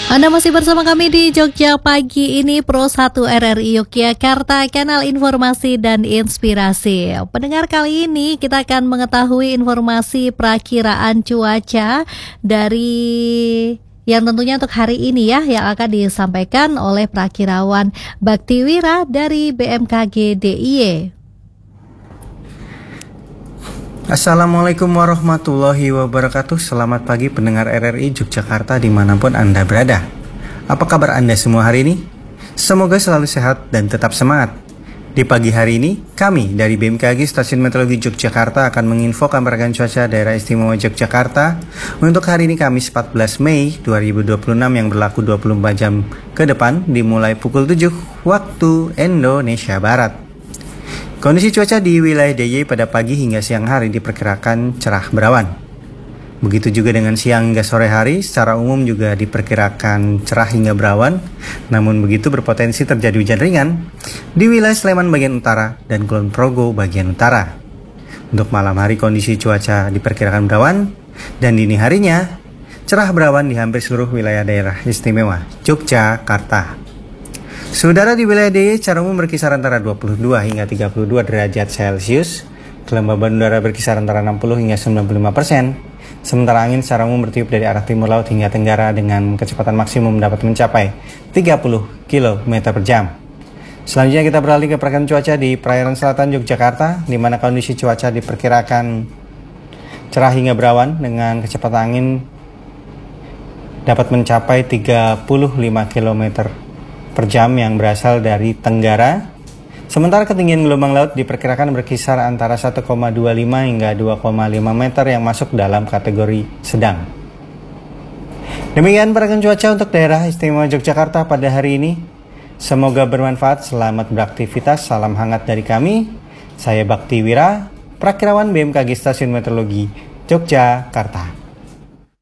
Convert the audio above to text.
Anda masih bersama kami di Jogja Pagi ini, Pro 1 RRI Yogyakarta, kanal informasi dan inspirasi. Pendengar, kali ini kita akan mengetahui informasi perakiraan cuaca dari yang tentunya untuk hari ini ya, yang akan disampaikan oleh Prakirawan Baktiwira dari BMKG DIY. Assalamualaikum warahmatullahi wabarakatuh. Selamat pagi pendengar RRI Yogyakarta dimanapun Anda berada. Apa kabar Anda semua hari ini? Semoga selalu sehat dan tetap semangat. Di pagi hari ini, kami dari BMKG Stasiun Meteorologi Yogyakarta akan menginfokan pergerakan cuaca daerah istimewa Yogyakarta untuk hari ini Kamis 14 Mei 2026 yang berlaku 24 jam ke depan dimulai pukul 7 waktu Indonesia Barat. Kondisi cuaca di wilayah DIY pada pagi hingga siang hari diperkirakan cerah berawan. Begitu juga dengan siang hingga sore hari, secara umum juga diperkirakan cerah hingga berawan, namun begitu berpotensi terjadi hujan ringan di wilayah Sleman bagian utara dan Kulon Progo bagian utara. Untuk malam hari kondisi cuaca diperkirakan berawan, dan dini harinya cerah berawan di hampir seluruh wilayah daerah istimewa Yogyakarta. Saudara, di wilayah DIY secara umum berkisar antara 22 hingga 32 derajat Celcius. Kelembaban udara berkisar antara 60 hingga 95%. Sementara angin secara umum bertiup dari arah timur laut hingga tenggara dengan kecepatan maksimum dapat mencapai 30 km per jam. Selanjutnya kita beralih ke pergerakan cuaca di perairan selatan Yogyakarta, di mana kondisi cuaca diperkirakan cerah hingga berawan dengan kecepatan angin dapat mencapai 35 km per jam yang berasal dari tenggara. Sementara ketinggian gelombang laut diperkirakan berkisar antara 1,25 hingga 2,5 meter yang masuk dalam kategori sedang. Demikian pergerakan cuaca untuk daerah istimewa Yogyakarta pada hari ini. Semoga bermanfaat. Selamat beraktivitas. Salam hangat dari kami. Saya Baktiwira, Prakirawan BMKG Stasiun Meteorologi Yogyakarta.